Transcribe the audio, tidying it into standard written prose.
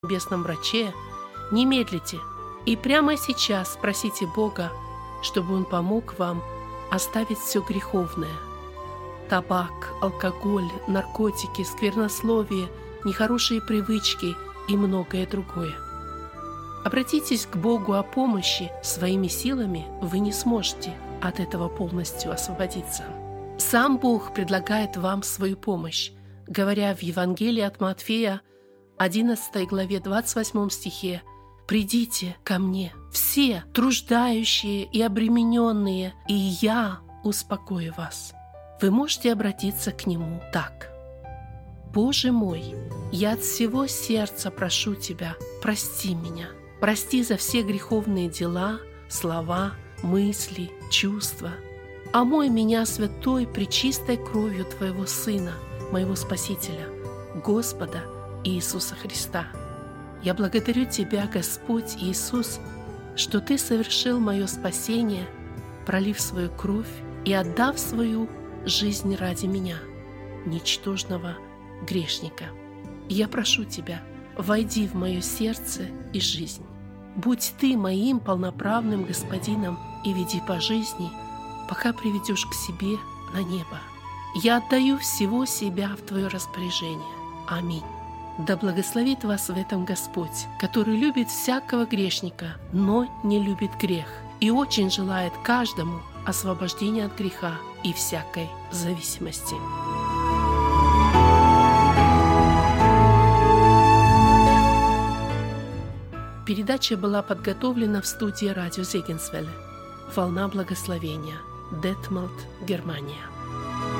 небесном враче, не медлите и прямо сейчас просите Бога, чтобы Он помог вам оставить все греховное. Табак, алкоголь, наркотики, сквернословие, нехорошие привычки и многое другое. Обратитесь к Богу о помощи, своими силами вы не сможете от этого полностью освободиться. Сам Бог предлагает вам свою помощь, говоря в Евангелии от Матфея, 11 главе 28 стихе: «Придите ко мне, все труждающие и обремененные, и я успокою вас». Вы можете обратиться к Нему так: «Боже мой, я от всего сердца прошу Тебя, прости меня, прости за все греховные дела, слова, мысли, чувства. Омой меня святой пречистой кровью Твоего Сына, моего Спасителя, Господа Иисуса Христа. Я благодарю Тебя, Господь Иисус, что Ты совершил мое спасение, пролив свою кровь и отдав свою жизнь ради меня, ничтожного грешника. Я прошу Тебя, войди в мое сердце и жизнь. Будь Ты моим полноправным Господином и веди по жизни, пока приведешь к себе на небо. Я отдаю всего себя в Твое распоряжение. Аминь. Да благословит вас в этом Господь, который любит всякого грешника, но не любит грех, и очень желает каждому освобождения от греха и всякой зависимости. Передача была подготовлена в студии радио Зегенсвелле. «Волна благословения», Детмолд, Германия.